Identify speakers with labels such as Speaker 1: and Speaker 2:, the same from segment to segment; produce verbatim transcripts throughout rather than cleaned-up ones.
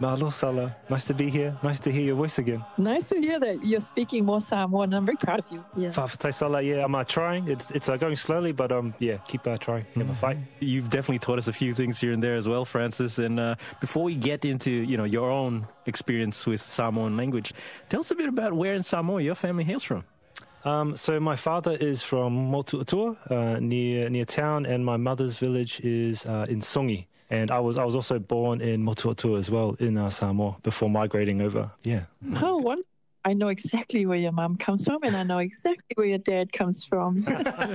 Speaker 1: Mahalo, Sala. Nice to be here. Nice to hear your voice again.
Speaker 2: Nice to hear that you're speaking more Samoan. I'm very proud of you. Yeah.
Speaker 1: Whawhatai Sala, yeah, I'm uh, trying. It's it's uh, going slowly, but um, yeah, keep uh, trying. Never fight.
Speaker 3: You've definitely taught us a few things here and there as well, Francis. And uh, before we get into, you know, your own experience with Samoan language, tell us a bit about where in Samoa your family hails from.
Speaker 1: Um, so my father is from Motuatua, uh, near near town, and my mother's village is uh, in Songi. And I was I was also born in Motuatua as well, in uh, Samoa, before migrating over. Yeah.
Speaker 2: Oh, one. I know exactly where your mom comes from, and I know exactly where your dad comes from.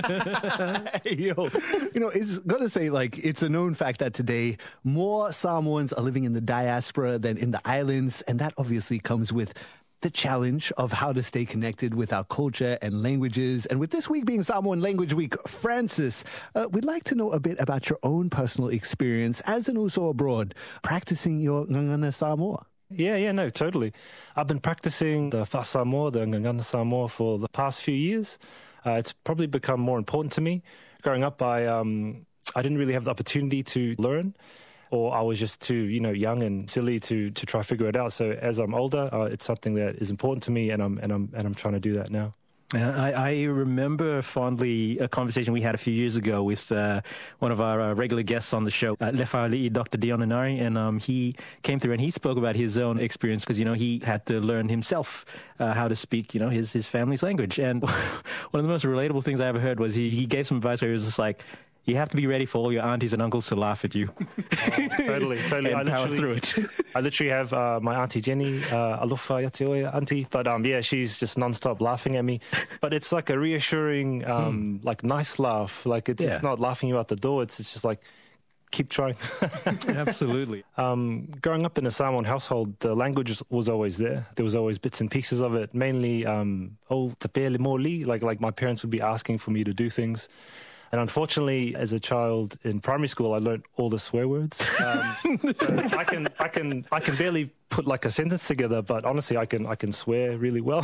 Speaker 4: Yo, you know, it's got to say, like, it's a known fact that today more Samoans are living in the diaspora than in the islands, and that obviously comes with the challenge of how to stay connected with our culture and languages. And with this week being Samoan Language Week, Francis, uh, we'd like to know a bit about your own personal experience as an uso abroad, practicing your ngangana Samoa.
Speaker 1: Yeah, yeah, no, totally. I've been practicing the Fa Samoa, the Ngangana Samoa, for the past few years. Uh, it's probably become more important to me. Growing up, I um, I didn't really have the opportunity to learn, or I was just too, you know, young and silly to to try to figure it out. So as I'm older, uh, it's something that is important to me, and I'm and I'm and I'm trying to do that now.
Speaker 3: I, I remember fondly a conversation we had a few years ago with uh, one of our uh, regular guests on the show, uh, Lefa'ali'i, Doctor Dion Inari, and um, he came through and he spoke about his own experience because, you know, he had to learn himself uh, how to speak, you know, his, his family's language. And one of the most relatable things I ever heard was he, he gave some advice where he was just like, you have to be ready for all your aunties and uncles to laugh at you.
Speaker 1: Oh, totally, totally.
Speaker 3: And
Speaker 1: I
Speaker 3: power
Speaker 1: literally,
Speaker 3: through it.
Speaker 1: I literally have uh, my auntie Jenny, uh, alofa yatioia auntie, but um, yeah, she's just nonstop laughing at me. But it's like a reassuring, um, mm. like nice laugh. Like it's, yeah. it's not laughing you out the door. It's, it's just like, keep trying.
Speaker 3: Absolutely.
Speaker 1: Um, growing up in a Samoan household, the language was always there. There was always bits and pieces of it, mainly um, oh te pele moli, like like my parents would be asking for me to do things. And unfortunately, as a child in primary school, I learned all the swear words. Um, so I can, I can, I can barely put like a sentence together. But honestly, I can, I can swear really well.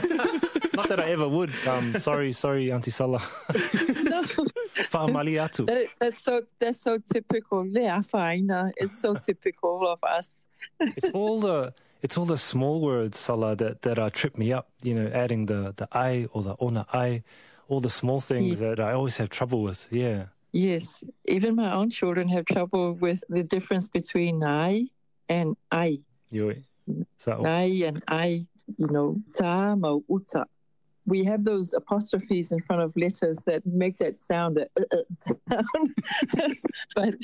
Speaker 1: Not that I ever would. Um, sorry, sorry, Auntie Sala.
Speaker 2: No.
Speaker 1: Whaamaliatu.
Speaker 2: That, that's so that's so typical. Lea whaina. It's so typical of us.
Speaker 1: It's all the it's all the small words, Sala, that that uh, trip me up. You know, adding the the I or the ona I. All the small things yeah. that I always have trouble with, yeah.
Speaker 2: Yes, even my own children have trouble with the difference between nai and ai.
Speaker 1: Yoi. So.
Speaker 2: Nai and ai, you know, ta mo uta. We have those apostrophes in front of letters that make that sound, that uh, uh, sound. but,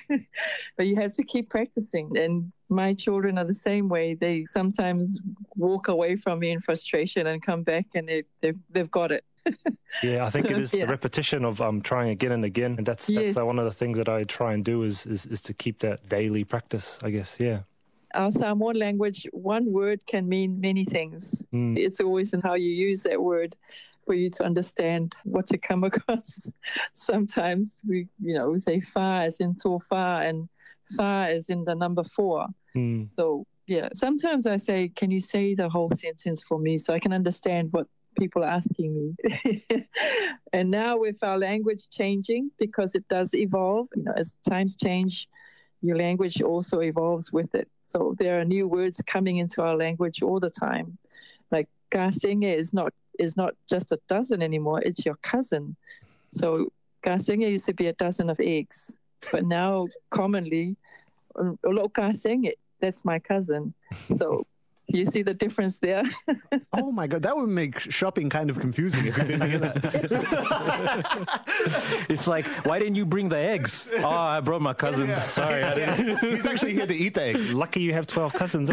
Speaker 2: but you have to keep practicing. And my children are the same way. They sometimes walk away from me in frustration and come back and they, they've, they've got it.
Speaker 1: Yeah, I think it is
Speaker 2: yeah.
Speaker 1: the repetition of um, trying again and again. And that's, that's
Speaker 2: yes.
Speaker 1: uh, one of the things that I try and do is, is, is to keep that daily practice, I guess, yeah.
Speaker 2: Our Samoan language, one word can mean many things. Mm. It's always in how you use that word for you to understand what to come across. Sometimes we, you know, we say fa as in to fa and fa as in the number four. Mm. So, yeah, sometimes I say, can you say the whole sentence for me so I can understand what people are asking me. And now with our language changing, because it does evolve, you know, as times change, your language also evolves with it. So there are new words coming into our language all the time. Like kasenge is not is not just a dozen anymore, it's your cousin. So kasenge used to be a dozen of eggs, but now commonly, olo kasenge, that's my cousin. So you see the difference there?
Speaker 4: Oh my God, that would make shopping kind of confusing if you didn't hear that.
Speaker 3: It's like, why didn't you bring the eggs? Oh, I brought my cousins. Yeah. Sorry, I didn't.
Speaker 4: Yeah. He's actually here to eat the eggs.
Speaker 1: Lucky you have twelve cousins,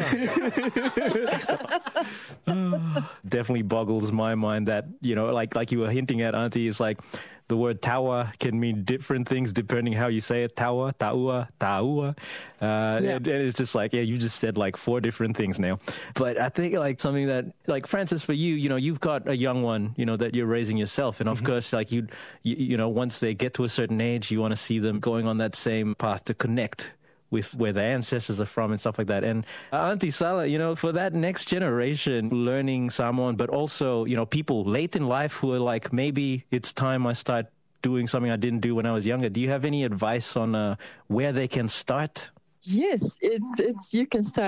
Speaker 1: huh?
Speaker 3: Definitely boggles my mind that, you know, like like you were hinting at, Auntie, is like the word tawa can mean different things depending how you say it. Tawa, taua, taua. Uh, yeah. and, and it's just like, yeah, you just said like four different things now. But I think like something that, like Francis, for you, you know, you've got a young one, you know, that you're raising yourself. And of mm-hmm. course, like you, you, you know, once they get to a certain age, you want to see them going on that same path to connect with where their ancestors are from and stuff like that. And uh, Auntie Sala, you know, for that next generation learning Samoan, but also, you know, people late in life who are like, maybe it's time I start doing something I didn't do when I was younger. Do you have any advice on uh, where they can start?
Speaker 2: Yes, it's it's you can start